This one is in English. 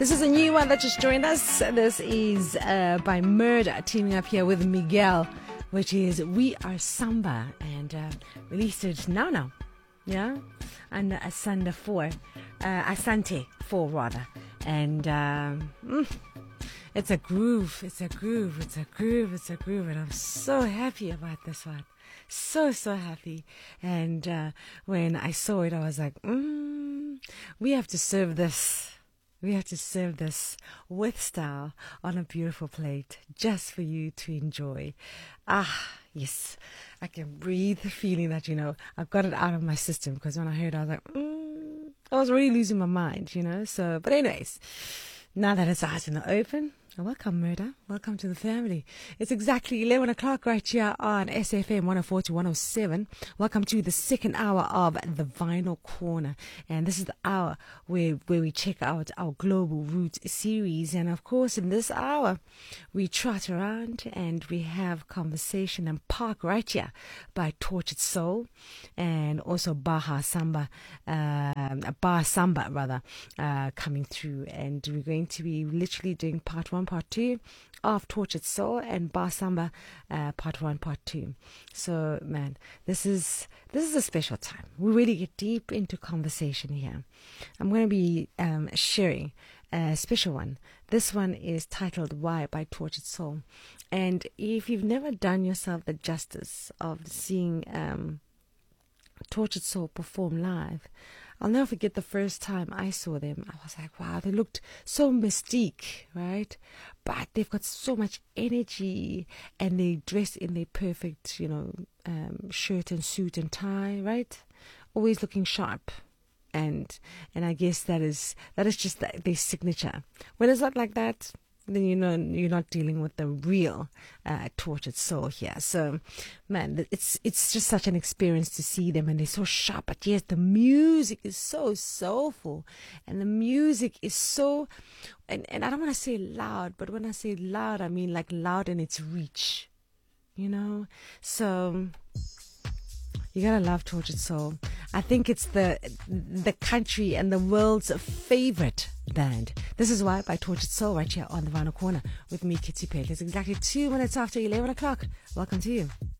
This is a new one that just joined us. This is by Murder, teaming up here with Miguel, which is We Are Samba, and released it now. Yeah? Under Asante 4 rather. And it's a groove, and I'm so happy about this one. So happy. And when I saw it, I was like, we have to serve this. We have to serve this with style on a beautiful plate just for you to enjoy. Yes, I can breathe feeling that, I've got it out of my system, because when I heard it, I was like, I was really losing my mind, So, but anyways, now that it's out in the open, welcome, Murder. Welcome to the family. It's exactly 11 o'clock right here on SFM 104 to 107. Welcome to the second hour of the Vinyl Corner. And this is the hour where we check out our Global Roots series. And of course, in this hour, we trot around and we have conversation and park right here by Tortured Soul and also Bar Samba coming through. And we're going to be literally doing part 1, part 2 of Tortured Soul and Bar Samba part 1, part 2. So, man, this is a special time. We really get deep into conversation here. I'm going to be sharing a special one. This one is titled Why by Tortured Soul. And if you've never done yourself the justice of seeing Tortured Soul perform live, I'll never forget the first time I saw them. I was like, wow, they looked so mystique, right? But they've got so much energy, and they dress in their perfect, shirt and suit and tie, right? Always looking sharp. And I guess that is just their signature. When it's not like that, then you're not dealing with the real Tortured Soul here. So, man, it's just such an experience to see them, and they're so sharp. But yes, the music is so soulful, and the music is so, and I don't want to say loud, but when I say loud, I mean like loud in its reach, So you gotta love Tortured Soul. I think it's the country and the world's favorite band. This is Why by Tortured Soul right here on the Vinyl Corner with me, Kitty Pate. It's exactly 2 minutes after 11 o'clock. Welcome to you.